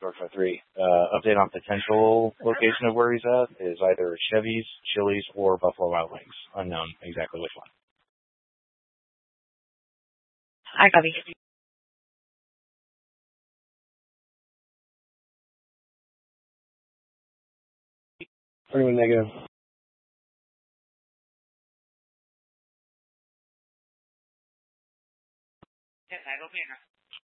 George 53. Update on potential location of where he's at is either Chevy's, Chili's, or Buffalo Wild Wings. Unknown exactly which one. I copy. Anyone negative? Yes, I go here.